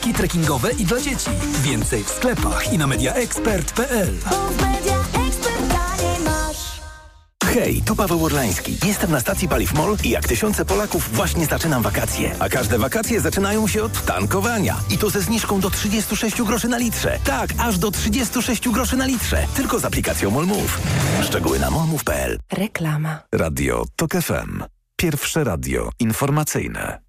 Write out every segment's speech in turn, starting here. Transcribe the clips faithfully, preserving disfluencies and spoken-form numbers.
Paski trekkingowe i dla dzieci. Więcej w sklepach i na mediaexpert kropka p l. Hej, tu Paweł Orlański. Jestem na stacji Paliw MOL i jak tysiące Polaków właśnie zaczynam wakacje. A każde wakacje zaczynają się od tankowania. I to ze zniżką do trzydzieści sześć groszy na litrze. Tak, aż do trzydzieści sześć groszy na litrze. Tylko z aplikacją MOLMove. Szczegóły na molmove kropka p l. Reklama. Radio TOK F M. Pierwsze radio informacyjne.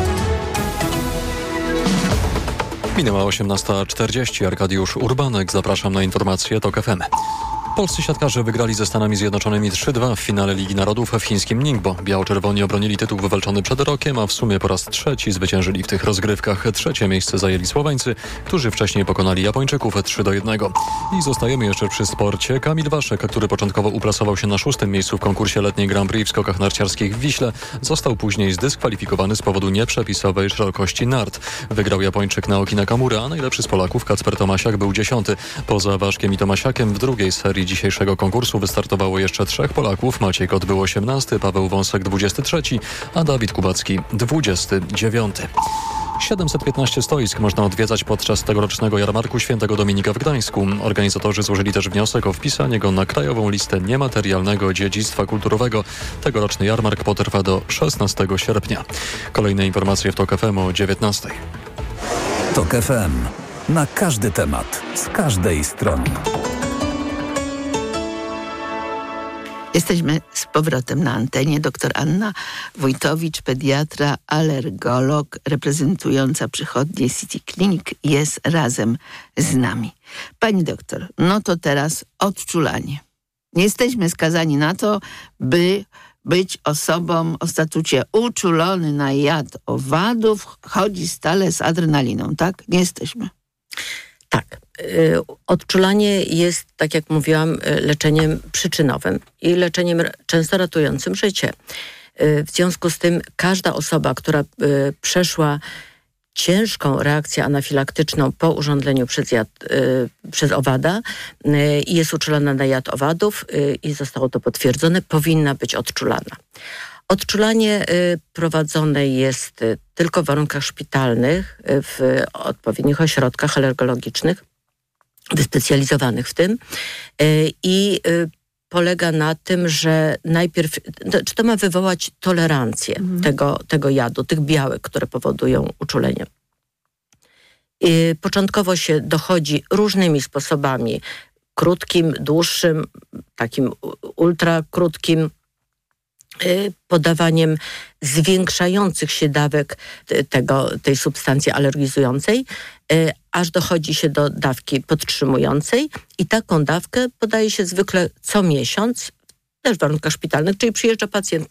Minęła osiemnasta czterdzieści. Arkadiusz Urbanek. Zapraszam na informacje TOK F M. Polscy siatkarze wygrali ze Stanami Zjednoczonymi trzy dwa w finale Ligi Narodów w chińskim Ningbo. Biało-czerwoni obronili tytuł wywalczony przed rokiem, a w sumie po raz trzeci zwyciężyli w tych rozgrywkach. Trzecie miejsce zajęli Słoweńcy, którzy wcześniej pokonali Japończyków trzy do jednego. I zostajemy jeszcze przy sporcie. Kamil Waszek, który początkowo uplasował się na szóstym miejscu w konkursie letniej Grand Prix w skokach narciarskich w Wiśle, został później zdyskwalifikowany z powodu nieprzepisowej szerokości nart. Wygrał Japończyk Naoki Nakamura, a najlepszy z Polaków Kacper Tomasiak był dziesiąty. Poza Waszkiem i Tomasiakiem w drugiej serii dzisiejszego konkursu wystartowało jeszcze trzech Polaków. Maciej Kot był osiemnasty, Paweł Wąsek dwudziesty trzeci, a Dawid Kubacki dwudziesty dziewiąty. siedemset piętnaście stoisk można odwiedzać podczas tegorocznego jarmarku Świętego Dominika w Gdańsku. Organizatorzy złożyli też wniosek o wpisanie go na krajową listę niematerialnego dziedzictwa kulturowego. Tegoroczny jarmark potrwa do szesnastego sierpnia. Kolejne informacje w TOK F M o dziewiętnastej. TOK F M. Na każdy temat, z każdej strony. Jesteśmy z powrotem na antenie. Doktor Anna Wójtowicz, pediatra, alergolog, reprezentująca przychodnię City Clinic, jest razem z nami. Pani doktor, no to teraz odczulanie. Nie jesteśmy skazani na to, by być osobą o statucie uczulony na jad owadów, chodzi stale z adrenaliną, tak? Nie jesteśmy. Tak. Odczulanie jest, tak jak mówiłam, leczeniem przyczynowym i leczeniem często ratującym życie. W związku z tym każda osoba, która przeszła ciężką reakcję anafilaktyczną po urządzeniu przez, jad, przez owada i jest uczulona na jad owadów i zostało to potwierdzone, powinna być odczulana. Odczulanie prowadzone jest tylko w warunkach szpitalnych, w odpowiednich ośrodkach alergologicznych, wyspecjalizowanych w tym i polega na tym, że najpierw, czy to ma wywołać tolerancję mhm. tego, tego jadu, tych białek, które powodują uczulenie. I początkowo się dochodzi różnymi sposobami, krótkim, dłuższym, takim ultrakrótkim, podawaniem zwiększających się dawek tego, tej substancji alergizującej, aż dochodzi się do dawki podtrzymującej i taką dawkę podaje się zwykle co miesiąc, też w warunkach szpitalnych, czyli przyjeżdża pacjent